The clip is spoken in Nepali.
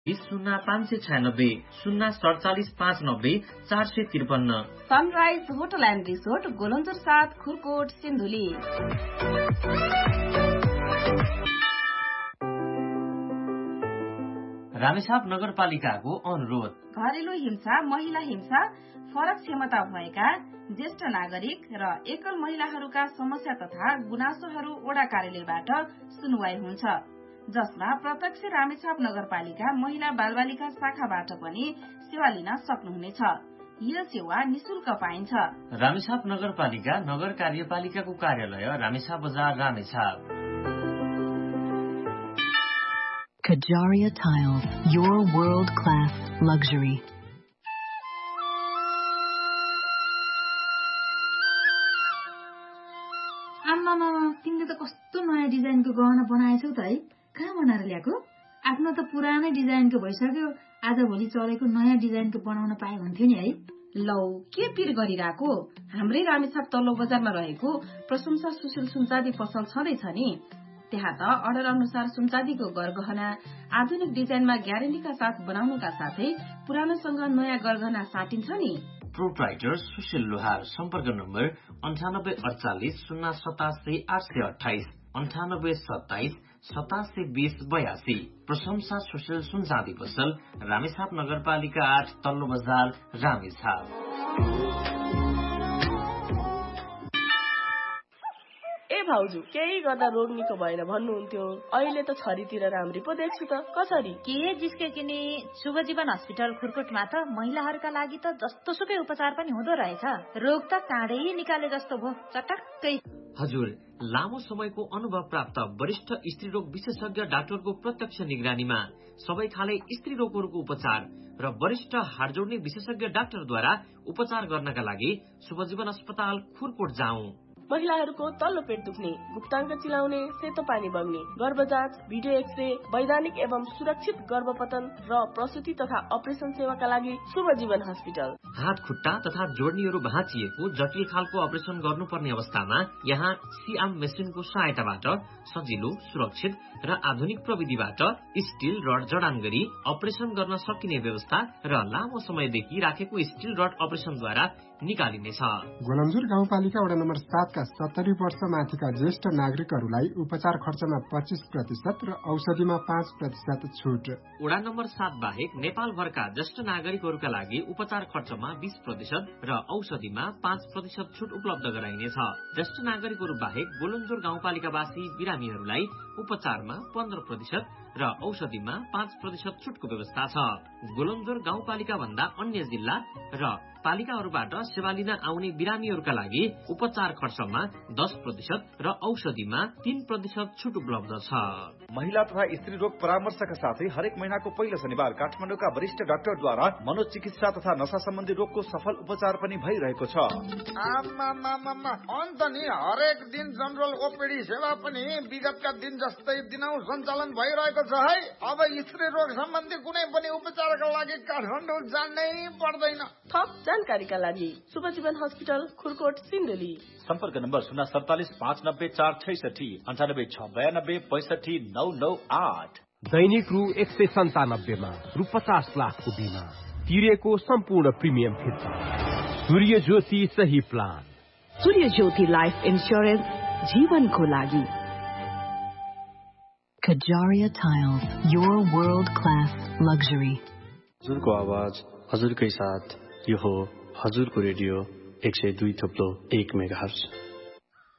0596 047 590 453। Sunrise hotel and resort Golanjor 7 Khurkot Sindhuli. Ramechhap नगरपालिकाको अनुरोध। घरेलु हिंसा, महिला हिंसा, फरक क्षमता भएका ज्येष्ठ नागरिक र एकल महिलाहरूका समस्या तथा गुनासोहरू वडा कार्यालयबाट सुनवाई हुन्छ, जसमा प्रत्यक्ष रामेछाप नगरपालिका महिला बालबालिका शाखाबाट पनि सेवा लिन सक्नुहुनेछ। यो सेवा निशुल्क पाइन्छ। रामेछाप नगरपालिका नगर कार्यपालिकाको कार्यालय रामेछाप बजार Ramechhap. Kajaria Tiles, your world-class luxury. आम्मा तिमीले त कस्तो नयाँ डिजाइनको गहना बनाएछौ त है। कहाँ बनाएर ल्याएको? आफ्नो त पुरानै डिजाइनको भइसक्यो, आजभोलि चलेको नयाँ डिजाइनको बनाउन पाए हुन्थ्यो नि है। लौ के पिर गरिरहेको? हाम्रै रामेछाप तल्लो बजारमा रहेको प्रशंसा सुशील सुनचाँदी पसल छँदैछ नि। त्यहाँ त अर्डर अनुसार सुनचाँदीको गरगहना आधुनिक डिजाइनमा ग्यारेन्टीका साथ बनाउनुका साथै पुरानोसँग नयाँ गरगहना साटिन्छ नि। प्रोप्राइटर सुशील लोहार। सम्पर्क नम्बर 9848 087 828 9827 8720 82। प्रशंसा सुशील सुनचाँदी पसल रामेछाप नगरपालिका 8 तल्लो बजार रामेछाप। भाउजू केही गर्दा रोग निको भएन भन्नुहुन्थ्यो, अहिले त छरीतिर राम्री पो देख्छु त। कसरी के जिस्के किने? शुभ जीवन हस्पिटल खुरकोटमा त महिलाहरूका लागि त जस्तो सुकै उपचार पनि हुँदो रहेछ। रोग त काँडै निकाले जस्तो भो, चटक्कै। हजुर, लामो समयको अनुभव प्राप्त वरिष्ठ स्त्री रोग विशेषज्ञ डाक्टरको प्रत्यक्ष निगरानीमा सबै खाले स्त्री रोगहरूको उपचार र वरिष्ठ हाड जोड्ने विशेषज्ञ डाक्टरद्वारा उपचार गर्नका लागि शुभजीवन अस्पताल खुरकोट जाउँ। महिलाहरूको तल्लो पेट दुख्ने, गुप्ताङ्ग चिलाउने, सेतो पानी बग्ने, गर्भ जाँच, भिडियो एक्सरे, वैधानिक एवं सुरक्षित गर्भपतन र प्रसुति तथा अपरेसन सेवाका लागि शुभ जीवन हस्पिटल। हात खुट्टा तथा जोड्नीहरू भाँचिएको जटिल खालको अपरेसन गर्नुपर्ने अवस्थामा यहाँ सिआम मेसिनको सहायताबाट सजिलो, सुरक्षित र आधुनिक प्रविधिबाट स्टील रड जडान गरी अपरेसन गर्न सकिने व्यवस्था र लामो समयदेखि राखेको स्टील रड अपरेसनद्वारा निकालिनेछ। गोलन्जुर गाउँपालिका वडा नम्बर 7 का 70 वर्ष माथिका ज्येष्ठ नागरिकहरूलाई उपचार खर्चमा 25% र औषधिमा 5% छुट। वडा नम्बर 7 बाहेक नेपालभरका ज्येष्ठ नागरिकहरूका लागि उपचार खर्चमा 20% र औषधिमा 5% छुट उपलब्ध गराइनेछ। ज्येष्ठ नागरिकहरू बाहेक गोलन्जुर गाउँपालिकावासी बिरामीहरूलाई उपचारमा 15% र औषधिमा 5% छुटको व्यवस्था छ। गोलन्जुर गाउँपालिका भन्दा अन्य जिल्ला र पालिकाहरूबाट सेवा लिन आउने बिरामीहरूका लागि उपचार खर्चमा 10% र औषधिमा 3% छुट उपलब्ध छ। महिला तथा स्त्री रोग परामर्शका साथै हरेक महिनाको पहिलो शनिबार काठमाडौँका वरिष्ठ डाक्टरद्वारा मनोचिकित्सा तथा नशा सम्बन्धी रोगको सफल उपचार पनि भइरहेको छ। अन्त नि हरेक दिन जनरल ओपीडी सेवा पनि विगतका दिन जस्तै दिनौ सञ्चालन भइरहेको छ है। अब स्त्री रोग सम्बन्धी कुनै पनि उपचारका लागि काठमाडौँ जानै पर्दैन। थप जानकारीका लागि शुभ जीवन हस्पिटल खुरकोट सिन्धुली। सम्पर्क नम्बर 047 590 466 98 692 65 998। दैनिक रु 197 मा रु 50 लाखको बिमा तिरेको सम्पूर्ण प्रिमियम फिर्ता। सूर्य ज्योति सही प्लान। सूर्य ज्योति लाइफ इन्स्योरेन्स जीवनको लागि। Kajaria Tiles, your world-class luxury. हजुरको आवाज हजुरकै साथ, यो हो हजुरको रेडियो 102.1 मेगाहर्ज।